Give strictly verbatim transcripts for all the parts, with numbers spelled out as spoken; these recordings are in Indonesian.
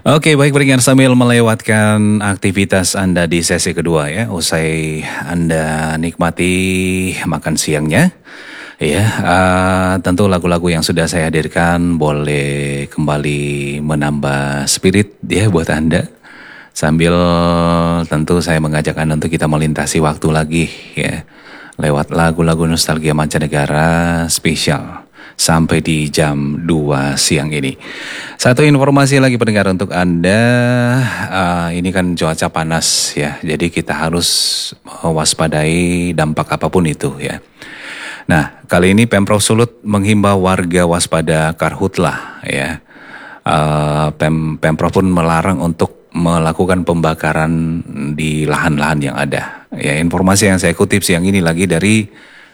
Oke, baik pendengar, sambil melewatkan aktivitas Anda di sesi kedua ya, usai Anda nikmati makan siangnya. Ya, eh, tentu lagu-lagu yang sudah saya hadirkan boleh kembali menambah spirit ya buat Anda. Sambil tentu saya mengajak Anda untuk kita melintasi waktu lagi ya, lewat lagu-lagu nostalgia mancanegara spesial sampai di jam dua siang ini. Satu informasi lagi pendengar untuk Anda, uh, ini kan cuaca panas ya, jadi kita harus mewaspadai dampak apapun itu ya. Nah, kali ini Pemprov Sulut menghimbau warga waspada karhutlah ya. Uh, Pem, Pemprov pun melarang untuk melakukan pembakaran di lahan-lahan yang ada. Ya, informasi yang saya kutip siang ini lagi dari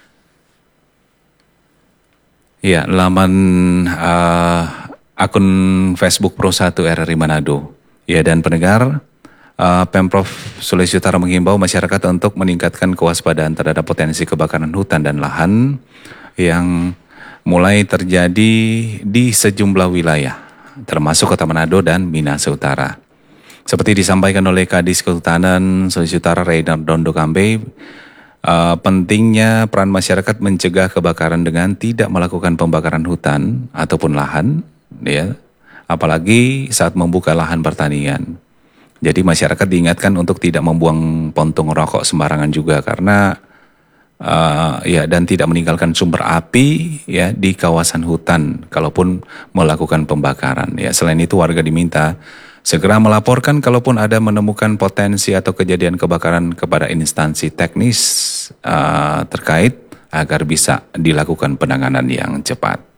ya, laman uh, akun Facebook Pro satu R R I Manado. Ya, dan pendengar, uh, Pemprov Sulawesi Utara menghimbau masyarakat untuk meningkatkan kewaspadaan terhadap potensi kebakaran hutan dan lahan yang mulai terjadi di sejumlah wilayah, termasuk Kota Manado dan Minahasa Utara. Seperti disampaikan oleh Kadis Kehutanan Sulawesi Utara Reynard Dondo Kambe, Uh, pentingnya peran masyarakat mencegah kebakaran dengan tidak melakukan pembakaran hutan ataupun lahan, ya, apalagi saat membuka lahan pertanian. Jadi masyarakat diingatkan untuk tidak membuang puntung rokok sembarangan juga karena uh, ya dan tidak meninggalkan sumber api ya di kawasan hutan kalaupun melakukan pembakaran. Ya, selain itu warga diminta segera melaporkan kalaupun ada menemukan potensi atau kejadian kebakaran kepada instansi teknis uh, terkait agar bisa dilakukan penanganan yang cepat.